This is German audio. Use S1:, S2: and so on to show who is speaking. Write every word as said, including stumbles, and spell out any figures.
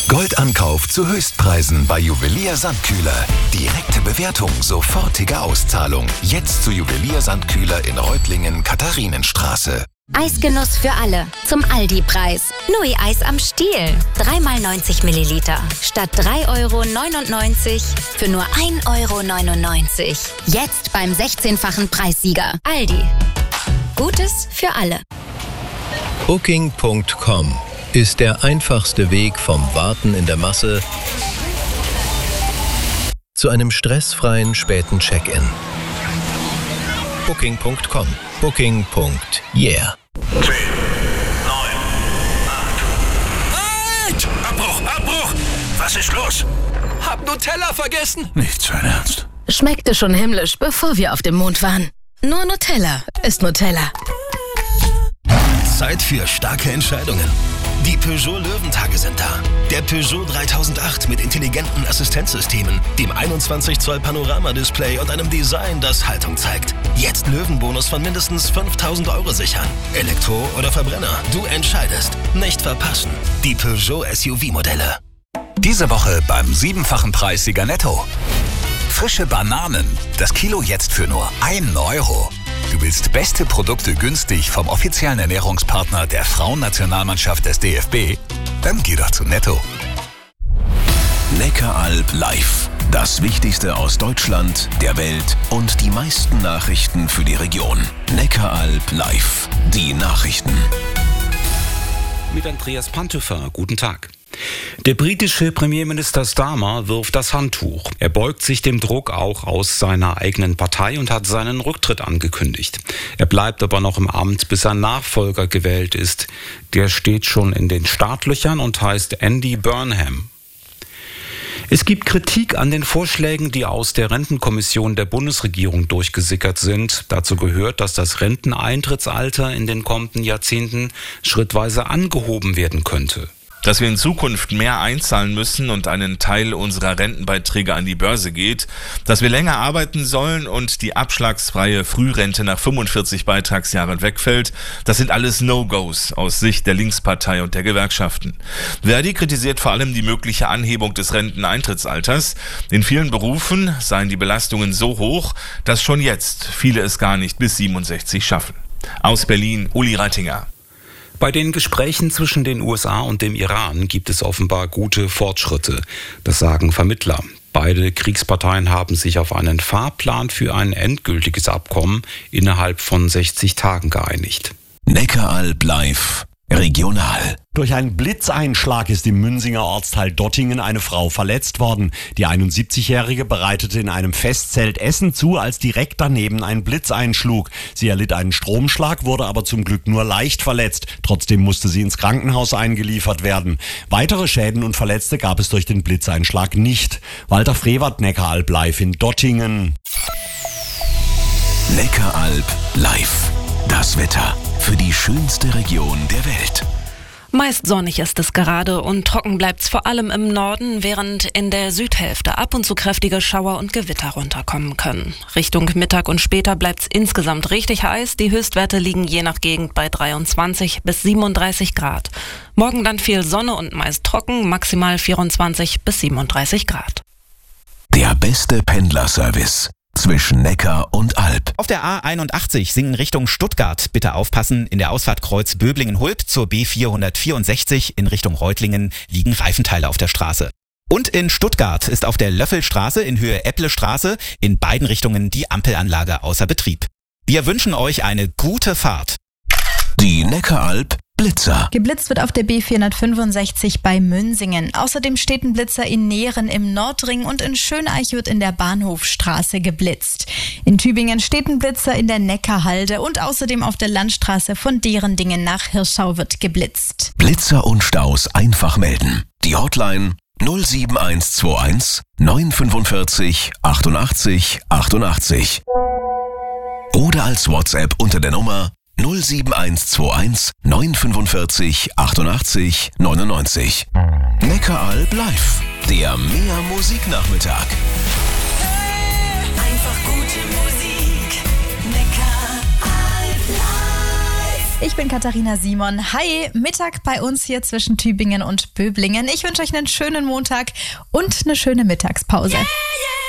S1: Goldankauf zu Höchstpreisen bei Juwelier Sandkühler. Direkte Bewertung, sofortige Auszahlung. Jetzt zu Juwelier Sandkühler in Reutlingen, Katharinenstraße.
S2: Eisgenuss für alle. Zum Aldi-Preis. Nui-Eis am Stiel. drei mal neunzig Milliliter. Statt drei Euro neunundneunzig für nur ein Euro neunundneunzig. Jetzt beim sechzehnfachen Preissieger. Aldi. Gutes für alle.
S3: Booking Punkt com ist der einfachste Weg vom Warten in der Masse zu einem stressfreien späten Check-in. Booking Punkt com. Booking. Yeah.
S4: zehn, neun, acht. Halt! Abbruch, Abbruch! Was ist los?
S5: Hab Nutella vergessen.
S4: Nicht sein Ernst.
S6: Schmeckte schon himmlisch, bevor wir auf dem Mond waren. Nur Nutella ist Nutella.
S1: Zeit für starke Entscheidungen. Die Peugeot Löwentage sind da. Der Peugeot dreitausendacht mit intelligenten Assistenzsystemen, dem einundzwanzig Zoll Panoramadisplay und einem Design, das Haltung zeigt. Jetzt Löwenbonus von mindestens fünftausend Euro sichern. Elektro oder Verbrenner, du entscheidest. Nicht verpassen. Die Peugeot S U V-Modelle.
S7: Diese Woche beim siebenfachen Preissieger Netto. Frische Bananen. Das Kilo jetzt für nur einen Euro. Du willst beste Produkte günstig vom offiziellen Ernährungspartner der Frauennationalmannschaft des D F B? Dann geh doch zu Netto.
S1: Neckaralb live. Das Wichtigste aus Deutschland, der Welt und die meisten Nachrichten für die Region. Neckaralb live. Die Nachrichten.
S8: Mit Andreas Pantofer. Guten Tag. Der britische Premierminister Starmer wirft das Handtuch. Er beugt sich dem Druck auch aus seiner eigenen Partei und hat seinen Rücktritt angekündigt. Er bleibt aber noch im Amt, bis sein Nachfolger gewählt ist. Der steht schon in den Startlöchern und heißt Andy Burnham. Es gibt Kritik an den Vorschlägen, die aus der Rentenkommission der Bundesregierung durchgesickert sind. Dazu gehört, dass das Renteneintrittsalter in den kommenden Jahrzehnten schrittweise angehoben werden könnte.
S9: Dass wir in Zukunft mehr einzahlen müssen und einen Teil unserer Rentenbeiträge an die Börse geht, dass wir länger arbeiten sollen und die abschlagsfreie Frührente nach fünfundvierzig Beitragsjahren wegfällt, das sind alles No-Gos aus Sicht der Linkspartei und der Gewerkschaften. Verdi kritisiert vor allem die mögliche Anhebung des Renteneintrittsalters. In vielen Berufen seien die Belastungen so hoch, dass schon jetzt viele es gar nicht bis siebenundsechzig schaffen. Aus Berlin, Uli Reitinger.
S8: Bei den Gesprächen zwischen den U S A und dem Iran gibt es offenbar gute Fortschritte. Das sagen Vermittler. Beide Kriegsparteien haben sich auf einen Fahrplan für ein endgültiges Abkommen innerhalb von sechzig Tagen geeinigt.
S1: Neckaralb live. Regional.
S10: Durch einen Blitzeinschlag ist im Münsinger Ortsteil Dottingen eine Frau verletzt worden. Die einundsiebzigjährige bereitete in einem Festzelt Essen zu, als direkt daneben ein Blitz einschlug. Sie erlitt einen Stromschlag, wurde aber zum Glück nur leicht verletzt. Trotzdem musste sie ins Krankenhaus eingeliefert werden. Weitere Schäden und Verletzte gab es durch den Blitzeinschlag nicht. Walter Frevert, Neckaralb live in Dottingen.
S1: Neckaralb live. Das Wetter für die schönste Region der Welt.
S6: Meist sonnig ist es gerade und trocken bleibt's vor allem im Norden, während in der Südhälfte ab und zu kräftige Schauer und Gewitter runterkommen können. Richtung Mittag und später bleibt's insgesamt richtig heiß. Die Höchstwerte liegen je nach Gegend bei dreiundzwanzig bis siebenunddreißig Grad. Morgen dann viel Sonne und meist trocken, maximal vierundzwanzig bis siebenunddreißig Grad.
S1: Der beste Pendlerservice zwischen Neckar und Alb.
S11: Auf der A einundachtzig Singen Richtung Stuttgart. Bitte aufpassen, in der Ausfahrt Kreuz Böblingen-Hulb zur B vierhundertvierundsechzig in Richtung Reutlingen liegen Reifenteile auf der Straße. Und in Stuttgart ist auf der Löffelstraße in Höhe Epplestraße in beiden Richtungen die Ampelanlage außer Betrieb. Wir wünschen euch eine gute Fahrt.
S1: Die Neckaralb Blitzer.
S12: Geblitzt wird auf der B vierhundertfünfundsechzig bei Münsingen. Außerdem steht ein Blitzer in Nehren im Nordring und in Schöneich wird in der Bahnhofstraße geblitzt. In Tübingen steht ein Blitzer in der Neckarhalde und außerdem auf der Landstraße von Derendingen nach Hirschau wird geblitzt.
S1: Blitzer und Staus einfach melden. Die Hotline null sieben eins zwei eins neun fünfundvierzig achtundachtzig achtundachtzig. Oder als WhatsApp unter der Nummer null sieben eins zwei eins neun fünfundvierzig achtundachtzig neunundneunzig. Neckaralb live, der Mehr Musiknachmittag.
S13: Einfach gute Musik. Neckaralb live.
S12: Ich bin Katharina Simon. Hi, Mittag bei uns hier zwischen Tübingen und Böblingen. Ich wünsche euch einen schönen Montag und eine schöne Mittagspause. Yeah, yeah.